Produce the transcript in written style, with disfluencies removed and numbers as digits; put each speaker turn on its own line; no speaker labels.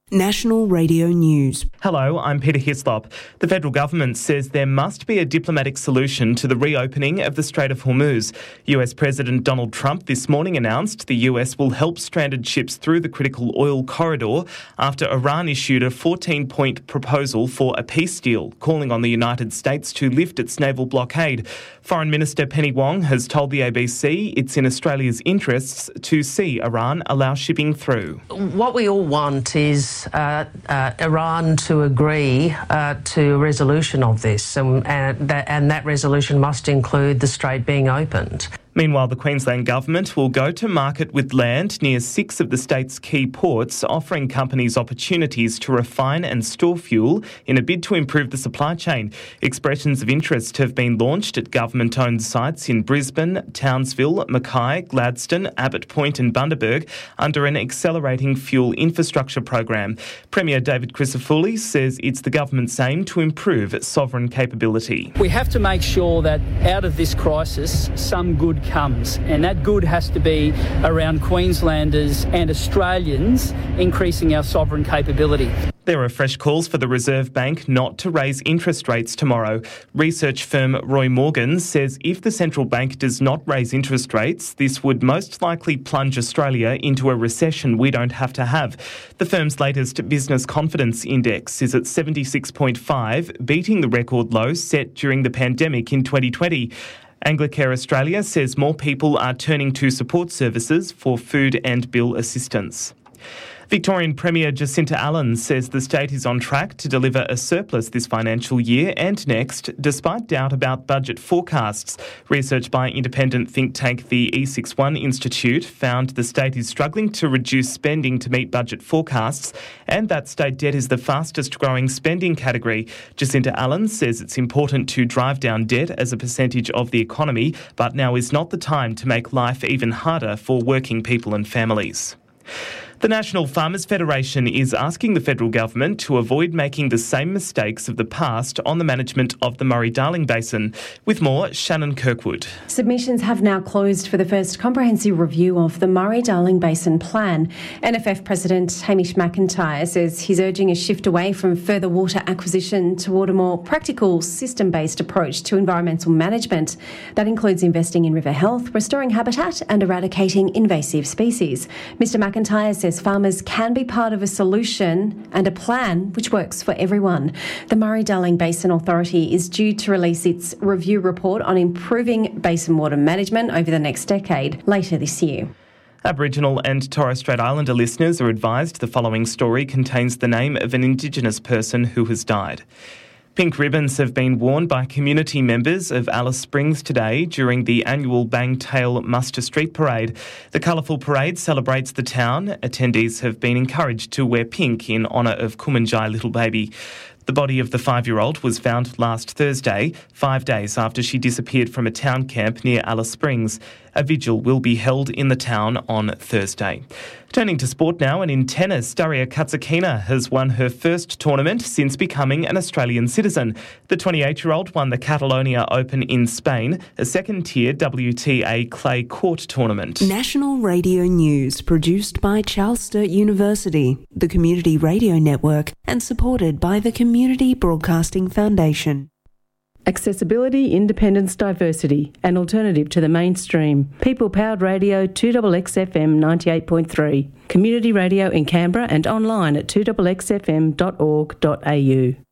National Radio News.
Hello, I'm Peter Hislop. The federal government says there must be a diplomatic solution to the reopening of the Strait of Hormuz. US President Donald Trump this morning announced the US will help stranded ships through the critical oil corridor after Iran issued a 14-point proposal for a peace deal, calling on the United States to lift its naval blockade. Foreign Minister Penny Wong has told the ABC it's in Australia's interests to see Iran allow shipping through.
What we all want is Iran to agree to a resolution of this, and that resolution must include the strait being opened.
Meanwhile, the Queensland Government will go to market with land near 6 of the state's key ports, offering companies opportunities to refine and store fuel in a bid to improve the supply chain. Expressions of interest have been launched at government-owned sites in Brisbane, Townsville, Mackay, Gladstone, Abbott Point and Bundaberg under an accelerating fuel infrastructure program. Premier David Crisafulli says it's the government's aim to improve sovereign capability.
We have to make sure that out of this crisis, some good comes, and that good has to be around Queenslanders and Australians increasing our sovereign capability.
There are fresh calls for the Reserve Bank not to raise interest rates tomorrow. Research firm Roy Morgan says if the central bank does not raise interest rates, this would most likely plunge Australia into a recession we don't have to have. The firm's latest business confidence index is at 76.5, beating the record low set during the pandemic in 2020. Anglicare Australia says more people are turning to support services for food and bill assistance. Victorian Premier Jacinta Allan says the state is on track to deliver a surplus this financial year and next, despite doubt about budget forecasts. Research by independent think tank the E61 Institute found the state is struggling to reduce spending to meet budget forecasts, and that state debt is the fastest growing spending category. Jacinta Allan says it's important to drive down debt as a percentage of the economy, but now is not the time to make life even harder for working people and families. The National Farmers Federation is asking the federal government to avoid making the same mistakes of the past on the management of the Murray-Darling Basin. With more, Shannon Kirkwood.
Submissions have now closed for the first comprehensive review of the Murray-Darling Basin Plan. NFF President Hamish McIntyre says he's urging a shift away from further water acquisition toward a more practical, system-based approach to environmental management. That includes investing in river health, restoring habitat and eradicating invasive species. Mr McIntyre says farmers can be part of a solution and a plan which works for everyone. The Murray-Darling Basin Authority is due to release its review report on improving basin water management over the next decade later this year.
Aboriginal and Torres Strait Islander listeners are advised the following story contains the name of an Indigenous person who has died. Pink ribbons have been worn by community members of Alice Springs today during the annual Bangtail Muster Street Parade. The colourful parade celebrates the town. Attendees have been encouraged to wear pink in honour of Kumanjai Little Baby. The body of the 5-year-old was found last Thursday, 5 days after she disappeared from a town camp near Alice Springs. A vigil will be held in the town on Thursday. Turning to sport now, and in tennis, Daria Katsakina has won her first tournament since becoming an Australian citizen. The 28-year-old won the Catalonia Open in Spain, a second-tier WTA clay court tournament.
National Radio News, produced by Charles Sturt University, the Community Radio Network, and supported by the Community Broadcasting Foundation.
Accessibility, independence, diversity, an alternative to the mainstream. People-powered radio 2XXFM 98.3. Community radio in Canberra and online at 2XXFM.org.au.